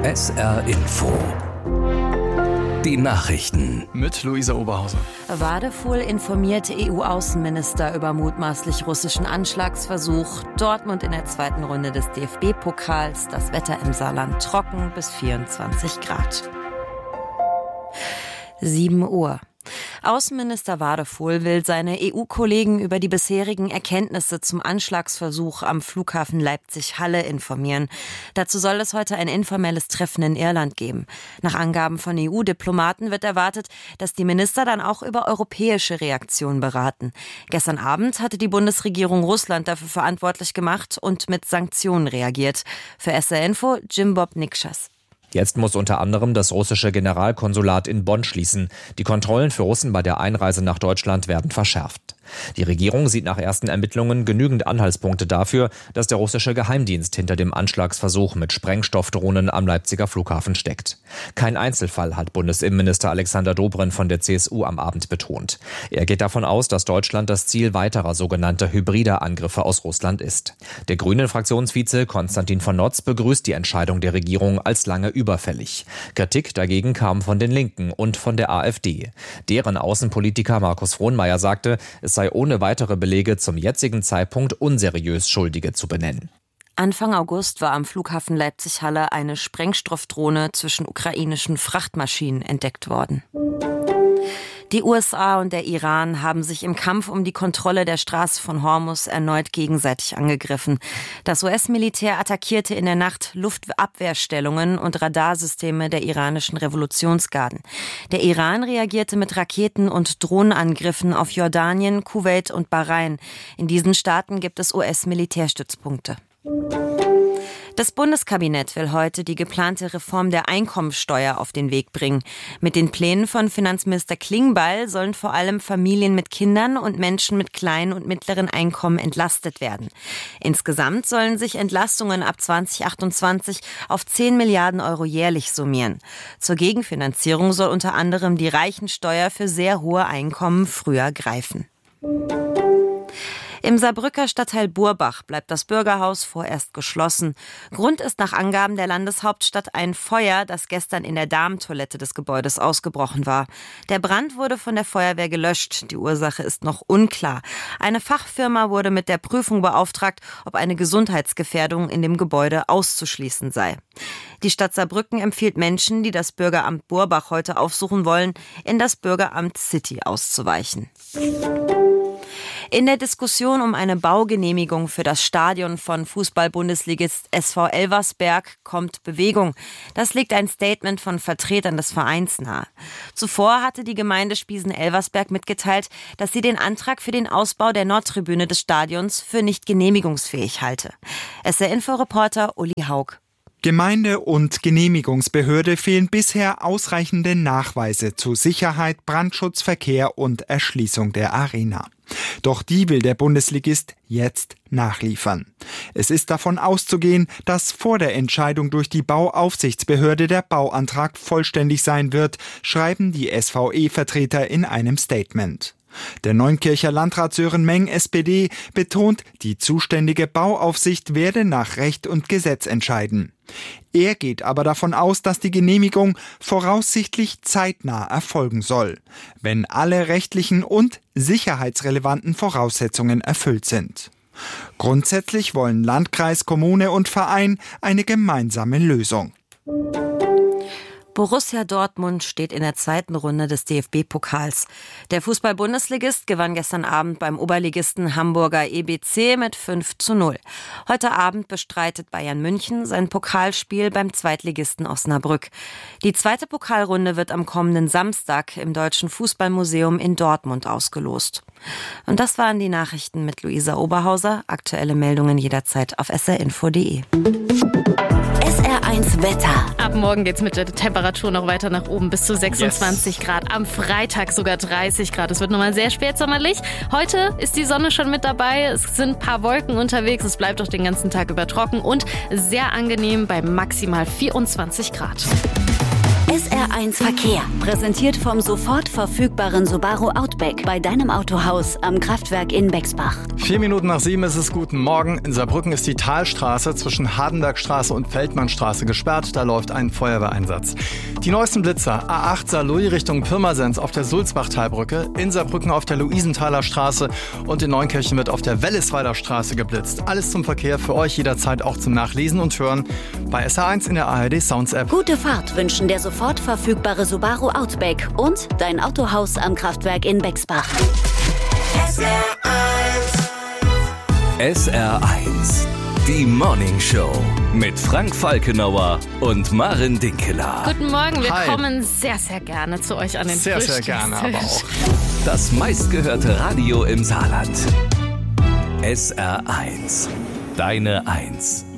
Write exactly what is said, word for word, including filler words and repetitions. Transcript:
S R Info. Die Nachrichten mit Luisa Oberhauser. Wadefuhl informiert E U-Außenminister über mutmaßlich russischen Anschlagsversuch. Dortmund in der zweiten Runde des D F B-Pokals. Das Wetter im Saarland trocken bis vierundzwanzig Grad. sieben Uhr. Außenminister Wadefuhl will seine E U-Kollegen über die bisherigen Erkenntnisse zum Anschlagsversuch am Flughafen Leipzig-Halle informieren. Dazu soll es heute ein informelles Treffen in Irland geben. Nach Angaben von E U-Diplomaten wird erwartet, dass die Minister dann auch über europäische Reaktionen beraten. Gestern Abend hatte die Bundesregierung Russland dafür verantwortlich gemacht und mit Sanktionen reagiert. Für S R Info Jim Bob Nikschas. Jetzt muss unter anderem das russische Generalkonsulat in Bonn schließen. Die Kontrollen für Russen bei der Einreise nach Deutschland werden verschärft. Die Regierung sieht nach ersten Ermittlungen genügend Anhaltspunkte dafür, dass der russische Geheimdienst hinter dem Anschlagsversuch mit Sprengstoffdrohnen am Leipziger Flughafen steckt. Kein Einzelfall, hat Bundesinnenminister Alexander Dobrindt von der C S U am Abend betont. Er geht davon aus, dass Deutschland das Ziel weiterer sogenannter hybrider Angriffe aus Russland ist. Der Grünen-Fraktionsvize Konstantin von Notz begrüßt die Entscheidung der Regierung als lange überfällig. Kritik dagegen kam von den Linken und von der AfD. Deren Außenpolitiker Markus Frohnmayer sagte, es sei ohne weitere Belege zum jetzigen Zeitpunkt unseriös, Schuldige zu benennen. Anfang August war am Flughafen Leipzig-Halle eine Sprengstoffdrohne zwischen ukrainischen Frachtmaschinen entdeckt worden. Die U S A und der Iran haben sich im Kampf um die Kontrolle der Straße von Hormuz erneut gegenseitig angegriffen. Das U S-Militär attackierte in der Nacht Luftabwehrstellungen und Radarsysteme der iranischen Revolutionsgarden. Der Iran reagierte mit Raketen- und Drohnenangriffen auf Jordanien, Kuwait und Bahrain. In diesen Staaten gibt es U S-Militärstützpunkte. Das Bundeskabinett will heute die geplante Reform der Einkommensteuer auf den Weg bringen. Mit den Plänen von Finanzminister Klingbeil sollen vor allem Familien mit Kindern und Menschen mit kleinen und mittleren Einkommen entlastet werden. Insgesamt sollen sich Entlastungen ab zwanzig achtundzwanzig auf zehn Milliarden Euro jährlich summieren. Zur Gegenfinanzierung soll unter anderem die Reichensteuer für sehr hohe Einkommen früher greifen. Im Saarbrücker Stadtteil Burbach bleibt das Bürgerhaus vorerst geschlossen. Grund ist nach Angaben der Landeshauptstadt ein Feuer, das gestern in der Damentoilette des Gebäudes ausgebrochen war. Der Brand wurde von der Feuerwehr gelöscht. Die Ursache ist noch unklar. Eine Fachfirma wurde mit der Prüfung beauftragt, ob eine Gesundheitsgefährdung in dem Gebäude auszuschließen sei. Die Stadt Saarbrücken empfiehlt Menschen, die das Bürgeramt Burbach heute aufsuchen wollen, in das Bürgeramt City auszuweichen. In der Diskussion um eine Baugenehmigung für das Stadion von Fußball-Bundesligist S V Elversberg kommt Bewegung. Das legt ein Statement von Vertretern des Vereins nahe. Zuvor hatte die Gemeinde Spiesen-Elversberg mitgeteilt, dass sie den Antrag für den Ausbau der Nordtribüne des Stadions für nicht genehmigungsfähig halte. S R-Info-Reporter Uli Haug. Gemeinde und Genehmigungsbehörde fehlen bisher ausreichende Nachweise zu Sicherheit, Brandschutz, Verkehr und Erschließung der Arena. Doch die will der Bundesligist jetzt nachliefern. Es ist davon auszugehen, dass vor der Entscheidung durch die Bauaufsichtsbehörde der Bauantrag vollständig sein wird, schreiben die S V E-Vertreter in einem Statement. Der Neunkircher Landrat Sören Meng, S P D, betont, die zuständige Bauaufsicht werde nach Recht und Gesetz entscheiden. Er geht aber davon aus, dass die Genehmigung voraussichtlich zeitnah erfolgen soll, wenn alle rechtlichen und sicherheitsrelevanten Voraussetzungen erfüllt sind. Grundsätzlich wollen Landkreis, Kommune und Verein eine gemeinsame Lösung. Borussia Dortmund steht in der zweiten Runde des D F B-Pokals. Der Fußball-Bundesligist gewann gestern Abend beim Oberligisten Hamburger E B C mit fünf zu null. Heute Abend bestreitet Bayern München sein Pokalspiel beim Zweitligisten Osnabrück. Die zweite Pokalrunde wird am kommenden Samstag im Deutschen Fußballmuseum in Dortmund ausgelost. Und das waren die Nachrichten mit Luisa Oberhauser. Aktuelle Meldungen jederzeit auf S R info punkt de. S R eins Wetter. Ab morgen geht's mit der Temperatur noch weiter nach oben bis zu sechsundzwanzig yes. Grad. Am Freitag sogar dreißig Grad. Es wird nochmal sehr spätsommerlich. Heute ist die Sonne schon mit dabei. Es sind ein paar Wolken unterwegs. Es bleibt auch den ganzen Tag über trocken und sehr angenehm bei maximal vierundzwanzig Grad. S R eins Verkehr. Präsentiert vom sofort verfügbaren Subaru Outback bei deinem Autohaus am Kraftwerk in Bexbach. Vier Minuten nach sieben ist es. Guten Morgen. In Saarbrücken ist die Talstraße zwischen Hardenbergstraße und Feldmannstraße gesperrt. Da läuft ein Feuerwehreinsatz. Die neuesten Blitzer. A acht Saarlouis Richtung Pirmasens auf der Sulzbachtalbrücke. In Saarbrücken auf der Luisenthaler Straße. Und in Neunkirchen wird auf der Wellesweiler Straße geblitzt. Alles zum Verkehr für euch jederzeit auch zum Nachlesen und Hören bei S R eins in der A R D Sounds App. Gute Fahrt wünschen der sofort verfügbare Subaru Outback und dein Autohaus am Kraftwerk in Bexbach. S R eins. S R eins. Die Morning Show mit Frank Falkenauer und Maren Dinkeler. Guten Morgen, wir Hi. kommen sehr, sehr gerne zu euch an den Sehr, sehr gerne, aber auch. Das meistgehörte Radio im Saarland. S R eins. Deine Eins.